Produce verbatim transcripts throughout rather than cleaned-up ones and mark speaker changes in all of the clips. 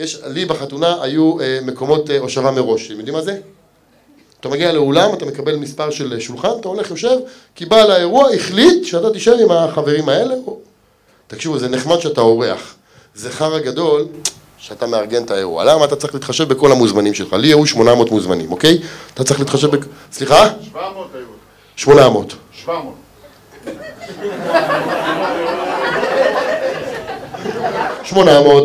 Speaker 1: יש, לי בחתונה היו מקומות הושבה מראש, אתם יודעים מה זה? אתה מגיע לאולם, אתה מקבל מספר של שולחן, אתה הולך יושב, כי בעל האירוע החליט שאתה תישאר עם החברים האלה. תקשיבו, זה נחמד שאתה אורח. זה חרא גדול שאתה מארגן את האירוע. למה? אתה צריך להתחשב בכל המוזמנים שלך. לי היו שמונה מאות מוזמנים, אוקיי? אתה צריך להתחשב ב... סליחה?
Speaker 2: שבע מאות היו.
Speaker 1: שמונה מאות.
Speaker 2: שבע מאות.
Speaker 1: שמונה מאות.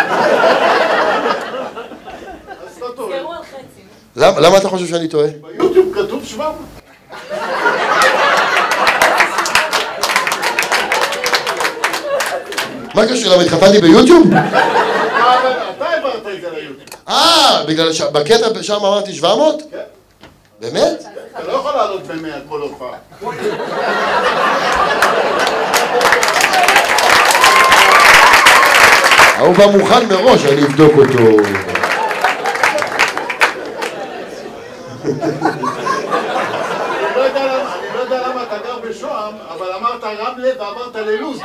Speaker 1: למה אתה חושב שאני טועה?
Speaker 2: ביוטיוב כתוב שבע מאות.
Speaker 1: מה קשור? למה התחתנתי ביוטיוב?
Speaker 2: אתה העברת את זה ליוטיוב.
Speaker 1: אה, בגלל שבקטע שם אמרתי שבע מאות?
Speaker 2: כן.
Speaker 1: באמת?
Speaker 2: אתה לא יכול לעלות במאה כל הופעה.
Speaker 1: הוא בא מוכן מראש, אני אבדוק אותו.
Speaker 2: אני לא יודע למה אתה גר בשוהם, אבל אמרת רמלה ואמרת ללוז.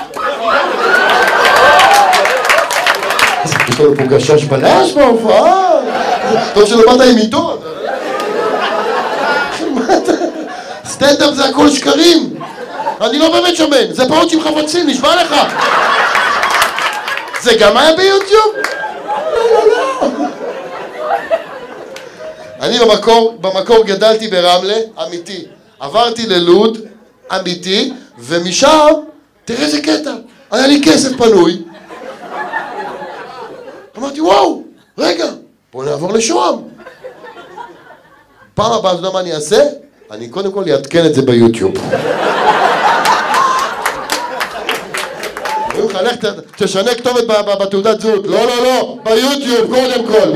Speaker 1: יש לנו פה גשש בלש בהופעה. טוב שלא באת עם עיתון. סטנדאפ זה הכל שקרים. אני לא באמת שמן, זה פעות עם חפצים, נשמע לך. זה גם היה ביוטיוב? לא, לא, לא. אני במקור, במקור גדלתי ברמלה, אמיתי. עברתי ללוד, אמיתי, ומשם, תראה איזה קטע, היה לי כסף פנוי. אמרתי, וואו, רגע, בוא נעבור לשוהם. פעם הבאה, אתה יודע מה אני אעשה? אני קודם כל אעדכן את זה ביוטיוב. אומרים לך, לך תשנה כתובת בתעודת זהות. לא, לא, לא, ביוטיוב קודם כל.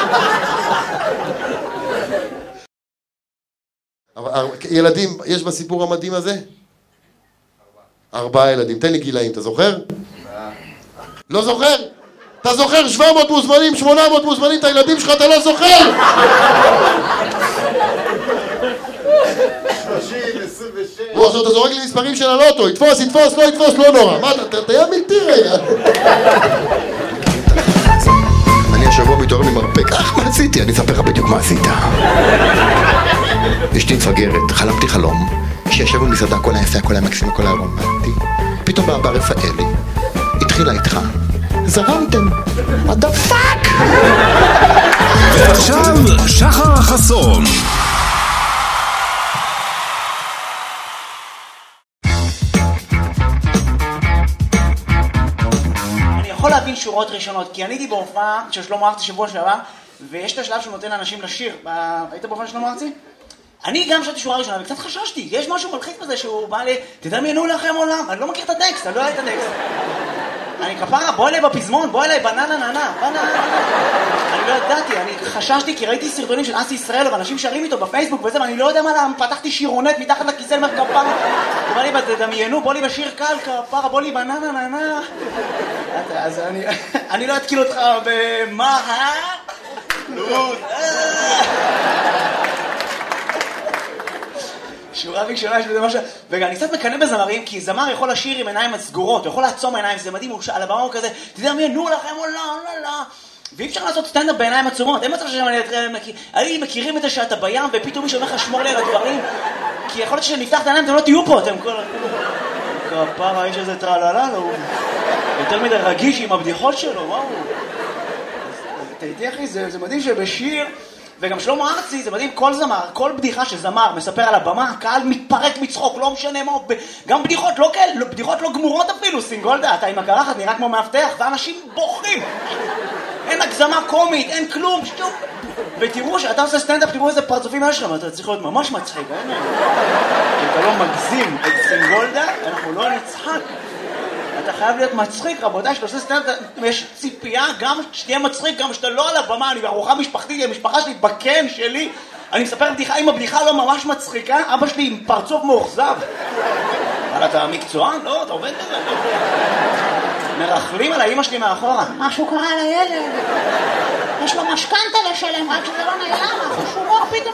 Speaker 1: ילדים, יש בסיפור המדהים הזה? ארבעה ילדים. תן לי גילאים, אתה זוכר? לא זוכר? אתה זוכר שבע מאות מוזמנים, שמונה מאות מוזמנים, את הילדים שלך אתה לא זוכר?
Speaker 2: שלושים, עשרים ושש.
Speaker 1: בוא, עכשיו אתה זורק לי מספרים של הלוטו, יתפוס, יתפוס, לא יתפוס, לא נורא. מה, אתה היה מלטי רגע.
Speaker 3: אני השבוע מתעורר ממרפק. אך, מה עשיתי? אני אספר לך בדיוק מה עשית. אשתי מפגרת, חלמתי חלום, שישב במסעדה, הכל היה יפה, הכל היה מקסים, הכל היה רומנטי. פתאום בא בר רפאלי, התחילה איתך. זרמתם. What the fuck?
Speaker 4: ועכשיו, שחר חסון.
Speaker 5: אני יכול להבין שורות ראשונות, כי אני הייתי בהופעה של שלמה ארצי שבוע שעבר, ויש את השלב שהוא נותן לאנשים לשיר. היית בהופעה של שלמה ארצי? אני גם חשבתי שורה ראשונה, וקצת חששתי. יש משהו מלחיץ בזה שהוא בא לי, תדמיינו לכם עולם. אני לא מכיר את הטקסט, אני לא יודע את הטקסט. אני כפרה, בוא אליי בפזמון, בוא אליי בננה ננה, בננה. אני לא ידעתי, אני חששתי כי ראיתי סרטונים של אסי ישראל, ואנשים שרים איתו בפייסבוק וזה, ואני לא יודע מה, פתחתי שירונט מתחת לכיסא למר כפרה. הוא בא לי, תדמיינו, בוא לי בשיר קל, כפרה, בוא לי בננה ננה. אז אני, אני לא אתקיל אותך במה, אה? לוד, אה? שורה ראשונה יש בזה משהו, ואני קצת מקנא בזמרים, כי זמר יכול לשיר עם עיניים סגורות, הוא יכול לעצום עיניים, זה מדהים, הוא על הבמה הוא כזה, תדמיינו לכם או לא, לא, לא. ואי אפשר לעשות סטנדאפ בעיניים עצומות, אין מצב ששם אני מכירים את זה שאתה בים, ופתאום מישהו אומר לך שמור לי על הדברים, כי יכול להיות שנפתח את העיניים, אתם לא תהיו פה, אתם כל... כפרה, האיש הזה טרללה, הוא יותר מדי רגיש עם הבדיחות שלו, וואו. תהייתי אחי, זה מדהים שבשיר... וגם שלמה ארצי, זה מדהים, כל זמר, כל בדיחה שזמר מספר על הבמה, הקהל מתפרק מצחוק, לא משנה מה, גם בדיחות לא כאלה, בדיחות לא גמורות אפילו, סינגולדה, אתה עם הקרחת נראה כמו מאבטח, ואנשים בוכים. אין הגזמה קומית, אין כלום, שטוב. ותראו שאתה עושה סטנדאפ, תראו איזה פרצופים יש לך, אתה צריך להיות ממש מצחיק, אין? אם אתה לא מגזים את סינגולדה, אנחנו לא נצחק. אתה חייב להיות מצחיק, רבותיי, שאתה עושה סטנדאפ, יש ציפייה גם שתהיה מצחיק, גם שאתה לא על הבמה, אני בארוחה משפחתית, המשפחה שלי, בקן שלי, אני מספר בדיחה, אם הבדיחה לא ממש מצחיקה, אבא שלי עם פרצוף מאוכזב. אבל אתה מקצוען? לא, אתה עובד בזה. מרחלים על האמא שלי מאחורה. משהו קרה לילד. יש לו משכנתה לשלם, רק שזה לא נעלם, משהו מוח פתאום.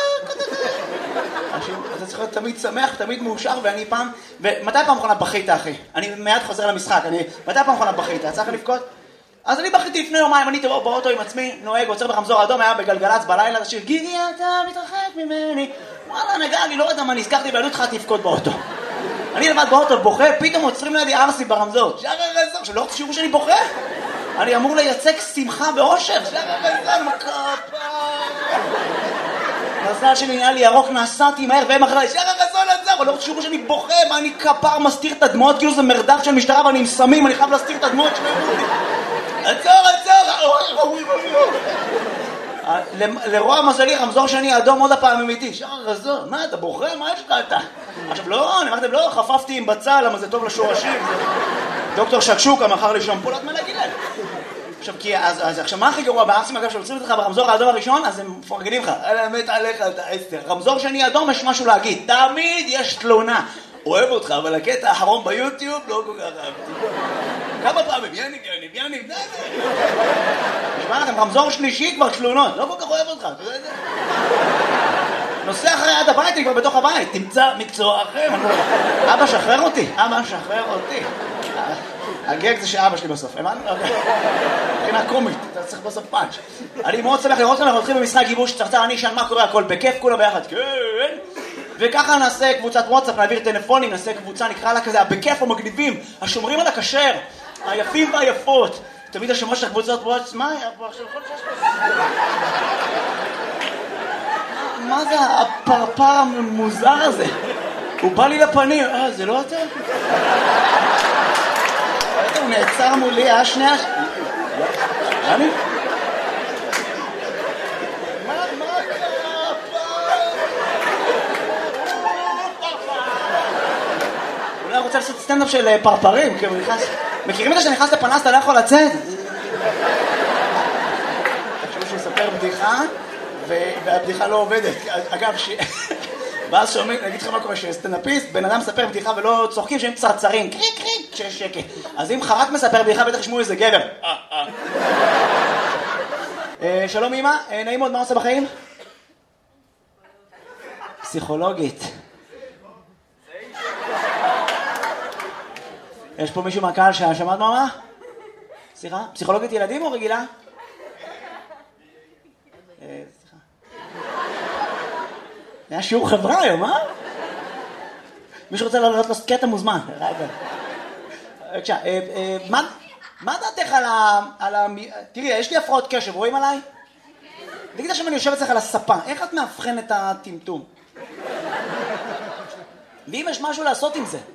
Speaker 5: אתה צריך להיות תמיד שמח, תמיד מאושר, ואני פעם... ומתי פעם אחרונה בכית, אחי? אני מיד חוזר למשחק, אני... מתי פעם אחרונה בכית? צריך לבכות? אז אני בכיתי לפני יומיים, אני טבעו באוטו עם עצמי, נוהג, עוצר ברמזור אדום, היה בגלגלץ בלילה, השיר, גיגי אתה מתרחק ממני. וואלה, נגע לי, לא יודע מה, נזכרתי בילדות התחלתי לבכות באוטו. אני לבד באוטו, בוכה, פתאום עוצרים לידי ארסי ברמזור. שחר רזור, שלא רוצה שיראו שאני בוכה. אני אמור לייצג שמחה ואושר. שחר רזור, מקפה. מזל שלי נהיה לי ירוק, נסעתי מהר והם אחרי, שחר רזור לצר, אני לא רוצה שיראו שאני בוכה, מה אני כפר מסתיר את הדמעות, כאילו זה מרדף של משטרה ואני עם סמים, אני חייב להסתיר את הדמעות שלהם. עצור, עצור! לרוע מזלי, רמזור שני אדום עוד הפעם אמיתי. שחר רזור, מה אתה בוכה? מה יש לך אתה? עכשיו לא, אני אמרתם לא, חפפתי עם בצל, למה זה טוב לשורשים. דוקטור שקשוקה מכר לי שמפולת מלגילה. עכשיו, כי אז עכשיו מה הכי גרוע בארצים, אגב, שעוצרים אותך ברמזור האדום הראשון, אז הם מפרגנים לך. אלה מת עליך, אתה אסתר. רמזור שני אדום, יש משהו להגיד. תמיד יש תלונה. אוהב אותך, אבל הקטע האחרון ביוטיוב לא כל כך אהבתי. כמה פעמים, יניב, יניב, יניב, די, די. נשמע לכם, רמזור שלישי כבר תלונות, לא כל כך אוהב אותך, אתה יודע את זה? נוסע אחרי עד הבית, אני כבר בתוך הבית, תמצא מקצוע אחר. אבא שחרר אותי, אבא שחרר אותי. הגג זה שאבא שלי בסוף, הבנת? מבחינה קומית, אתה צריך בסוף פאנץ'. אני מאוד שמח לראות אותם, אנחנו הולכים במשחק גיבוש צרצר, אני אשאל מה קורה, הכל בכיף, כולה ביחד, כן. וככה נעשה קבוצת וואטסאפ, נעביר טלפונים, נעשה קבוצה, נקרא לה כזה, בכיף המגניבים, השומרים על הכשר, היפים והיפות. תמיד השומר של הקבוצות וואטסאפ, מה היה פה עכשיו? מה זה הפרפר המוזר הזה? הוא בא לי לפנים, אה, זה לא אתה? הוא נעצר מולי, אה, שנייה? אני? אולי רוצה לעשות סטנדאפ של פרפרים, כי הוא נכנס... מכירים את זה שנכנס לפנס, אתה לא יכול לצאת? תחשבו שהוא יספר בדיחה, והבדיחה לא עובדת. אגב, ואז שומעים, נגיד לך מה קורה, שסטנדאפיסט, בן אדם מספר בדיחה ולא צוחקים, שהם צרצרים, קריק קריק, כשיש שקט. אז אם חרק מספר בדיחה, בטח ישמעו איזה גבר. שלום אמא, נעים מאוד, מה עושה בחיים? פסיכולוגית. יש פה מישהו מהקהל ששמעת מה? סליחה? פסיכולוגית ילדים או רגילה? סליחה. היה שיעור חברה היום, אה? מישהו רוצה לעלות קטע מוזמן. בבקשה, מה דעתך על ה... תראי, יש לי הפרעות קשב, רואים עליי? תגיד עכשיו אני יושב אצלך על הספה, איך את מאבחן את הטמטום? ואם יש משהו לעשות עם זה?